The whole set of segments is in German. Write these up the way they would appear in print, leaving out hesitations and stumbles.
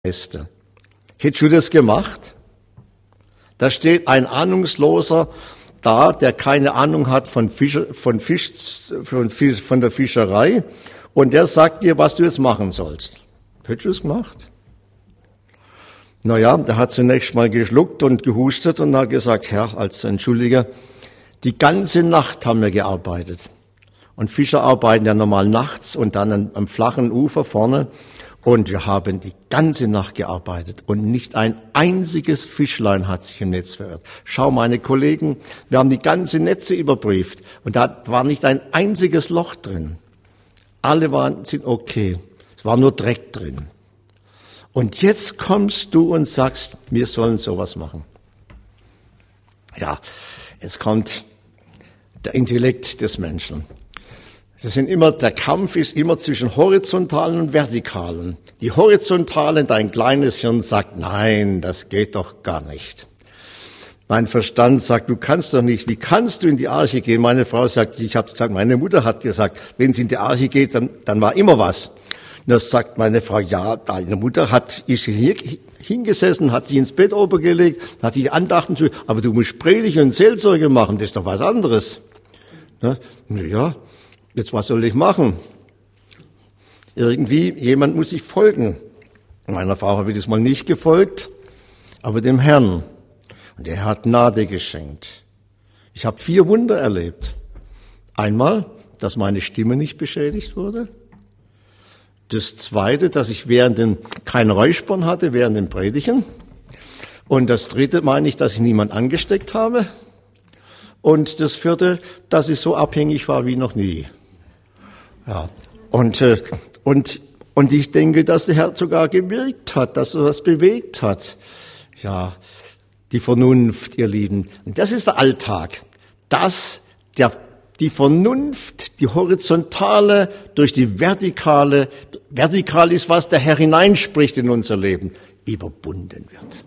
Hättest du das gemacht? Da steht ein Ahnungsloser da, der keine Ahnung hat von der Fischerei, und der sagt dir, was du jetzt machen sollst. Hättest du es gemacht? Naja, der hat zunächst mal geschluckt und gehustet und hat gesagt, Herr, also entschuldige, die ganze Nacht haben wir gearbeitet. Und Fischer arbeiten ja normal nachts und dann am flachen Ufer vorne. Und wir haben die ganze Nacht gearbeitet und nicht ein einziges Fischlein hat sich im Netz verirrt. Schau, meine Kollegen, wir haben die ganze Netze überprüft und da war nicht ein einziges Loch drin. Alle sind okay. Es war nur Dreck drin. Und jetzt kommst du und sagst, wir sollen sowas machen. Ja, jetzt kommt der Intellekt des Menschen. Der Kampf ist immer zwischen horizontalen und vertikalen. Die horizontale, dein kleines Hirn sagt, nein, das geht doch gar nicht. Mein Verstand sagt, du kannst doch nicht, wie kannst du in die Arche gehen? Meine Frau sagt, ich habe gesagt, meine Mutter hat gesagt, wenn sie in die Arche geht, dann war immer was. Und das sagt meine Frau, ja, deine Mutter ist hier hingesessen, hat sich ins Bett obergelegt, hat sich Andachten zu, aber du musst Predigen und Seelsorge machen, das ist doch was anderes. Ja. Jetzt, was soll ich machen? Irgendwie, jemand muss sich folgen. Meiner Frau habe ich das mal nicht gefolgt, aber dem Herrn. Und er hat Gnade geschenkt. Ich habe 4 Wunder erlebt. Einmal, dass meine Stimme nicht beschädigt wurde. Das Zweite, dass ich kein Räuspern hatte während dem Predigen. Und das Dritte meine ich, dass ich niemand angesteckt habe. Und das Vierte, dass ich so abhängig war wie noch nie. Ja, und ich denke, dass der Herr sogar gewirkt hat, dass er was bewegt hat. Ja, die Vernunft, ihr Lieben. Und das ist der Alltag. Die Vernunft, die horizontale durch die vertikale, vertikal ist, was der Herr hineinspricht in unser Leben, überbunden wird.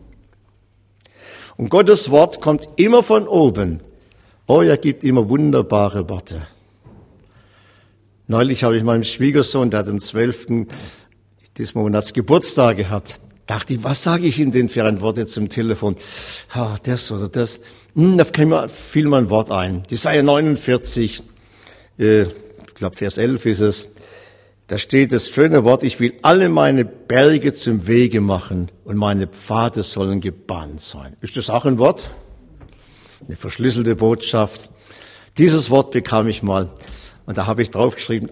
Und Gottes Wort kommt immer von oben. Oh, er gibt immer wunderbare Worte. Neulich habe ich meinem Schwiegersohn, der hat am 12. des Monats Geburtstag gehabt, dachte ich, was sage ich ihm denn für ein Wort jetzt zum Telefon? Das oder das. Da fiel mir ein Wort ein. Jesaja 49, ich glaube Vers 11 ist es. Da steht das schöne Wort, ich will alle meine Berge zum Wege machen und meine Pfade sollen gebahnt sein. Ist das auch ein Wort? Eine verschlüsselte Botschaft. Dieses Wort bekam ich mal. Und da habe ich draufgeschrieben,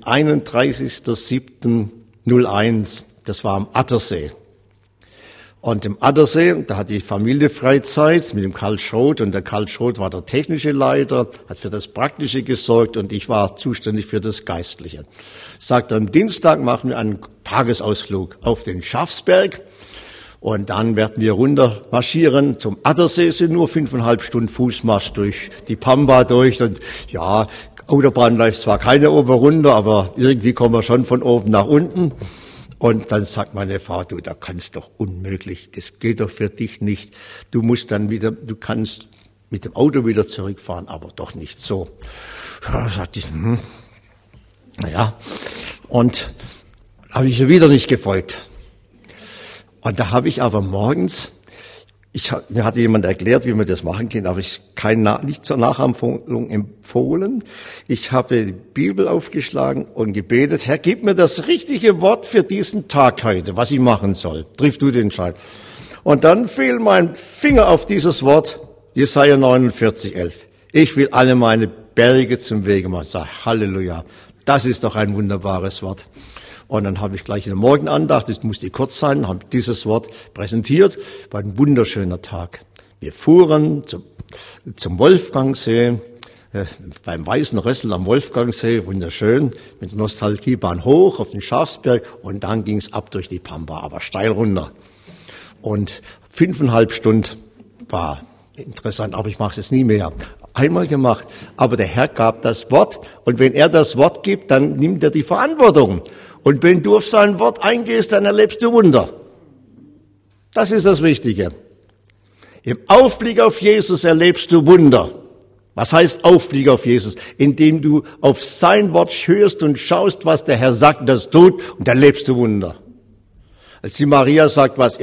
31.07.01, das war am Attersee. Und im Attersee, da hat die Familie Freizeit mit dem Karl Schroth, und der Karl Schroth war der technische Leiter, hat für das Praktische gesorgt und ich war zuständig für das Geistliche. Sagt, am Dienstag machen wir einen Tagesausflug auf den Schafsberg und dann werden wir runter marschieren zum Attersee, sind nur 5,5 Stunden Fußmarsch durch die Pampa durch und ja, Autobahn läuft zwar keine oben runter, aber irgendwie kommen wir schon von oben nach unten. Und dann sagt meine Frau, du, da kannst doch unmöglich, das geht doch für dich nicht. Du kannst mit dem Auto wieder zurückfahren, aber doch nicht so. Da sagte ich, naja. Und habe ich ihr wieder nicht gefolgt. Und da habe ich aber morgens, mir hatte jemand erklärt, wie man das machen kann, aber ich nicht zur Nachahmung empfohlen. Ich habe die Bibel aufgeschlagen und gebetet, Herr, gib mir das richtige Wort für diesen Tag heute, was ich machen soll. Triff du den Entscheid. Und dann fiel mein Finger auf dieses Wort, Jesaja 49,11. Ich will alle meine Berge zum Wege machen. Ich sage, Halleluja, das ist doch ein wunderbares Wort. Und dann habe ich gleich in der Morgenandacht, das musste kurz sein, habe dieses Wort präsentiert. War ein wunderschöner Tag. Wir fuhren zum Wolfgangsee, beim Weißen Rössel am Wolfgangsee, wunderschön, mit der Nostalgiebahn hoch auf den Schafsberg und dann ging es ab durch die Pampa, aber steil runter. Und 5,5 Stunden war interessant, aber ich mache es nie mehr. Einmal gemacht, aber der Herr gab das Wort und wenn er das Wort gibt, dann nimmt er die Verantwortung. Und wenn du auf sein Wort eingehst, dann erlebst du Wunder. Das ist das Wichtige. Im Aufblick auf Jesus erlebst du Wunder. Was heißt Aufblick auf Jesus? Indem du auf sein Wort hörst und schaust, was der Herr sagt, das tut, und erlebst du Wunder. Als die Maria sagt, was